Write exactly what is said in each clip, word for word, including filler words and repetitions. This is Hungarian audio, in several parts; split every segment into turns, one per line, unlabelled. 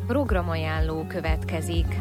Programajánló következik.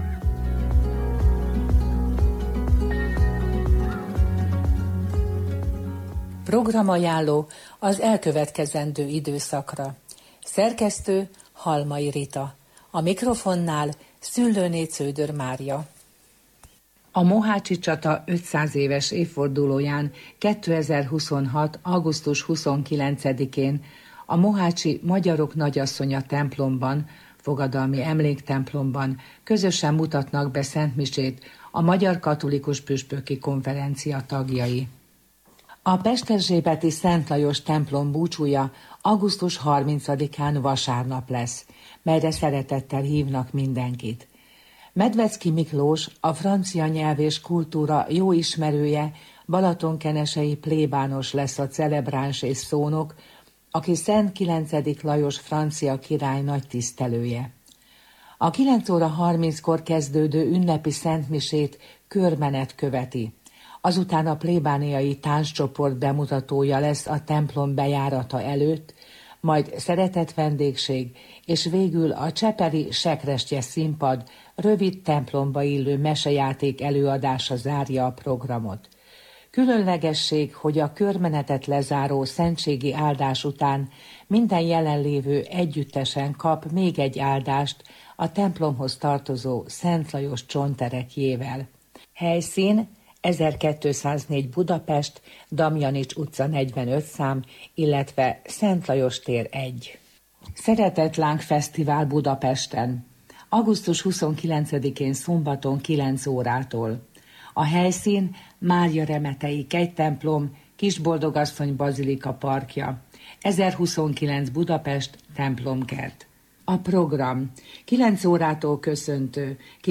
Programajánló az elkövetkezendő időszakra. Szerkesztő Halmai Rita. A mikrofonnál Szüllőné Cződör Mária. A mohácsi csata ötszáz éves évfordulóján kétezer-huszonhat. augusztus huszonkilencedikén a mohácsi Magyarok Nagyasszonya templomban, fogadalmi emléktemplomban közösen mutatnak be szentmisét a Magyar Katolikus Püspöki Konferencia tagjai. A pesterzsébeti Szent Lajos templom búcsúja augusztus harmincadikán vasárnap lesz, melyre szeretettel hívnak mindenkit. Medvecki Miklós, a francia nyelv és kultúra jó ismerője, balatonkenesei plébános lesz a celebráns és szónok, aki Szent kilencedik Lajos francia király nagy tisztelője. A kilenc óra harminckor kezdődő ünnepi szentmisét körmenet követi. Azután a plébániai tánccsoport bemutatója lesz a templom bejárata előtt, majd szeretett vendégség, és végül a csepeli Sekrestye színpad rövid templomba illő mesejáték előadása zárja a programot. Különlegesség, hogy a körmenetet lezáró szentségi áldás után minden jelenlévő együttesen kap még egy áldást a templomhoz tartozó Szent Lajos csonterekjével. Helyszín ezerkétszáznégy Budapest, Damjanics utca negyvenöt szám, illetve Szent Lajos tér egy. Szeretetláng Fesztivál Budapesten. augusztus huszonkilencedikén szombaton kilenc órától. A helyszín Mária Remetei kegytemplom, Kisboldogasszony bazilika parkja. ezerhuszonkilenc Budapest, templomkert. A program kilenc órától köszöntő,